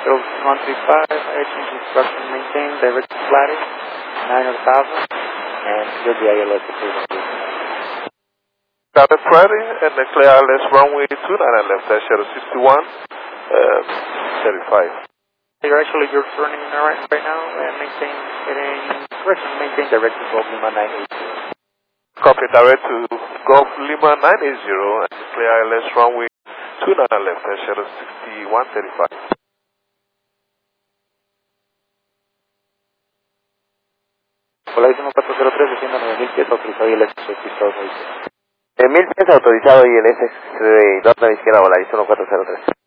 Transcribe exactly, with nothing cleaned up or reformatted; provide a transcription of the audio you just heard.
zero six one three five, air change instruction maintained, direct to flight, nine thousand, and you'll be I L S approved. Got it Friday, and the clear I L S runway two nine left, that's Shadow sixty-one, uh, thirty-five. You're actually, you're turning right, right now, and maintain, getting, correction, maintain direct to Golf Lima nine eight zero. Copy, direct to Golf Lima nine eight zero, and the clear I L S runway two nine left, that's Shadow sixty-one, thirty-five. Voladísimo cuatro cero tres, desciendo nueve mil pies, autorizado y el S seis pistolas. mil pies autorizado y el S de Dorna izquierda, voladísimo cuatro cero tres.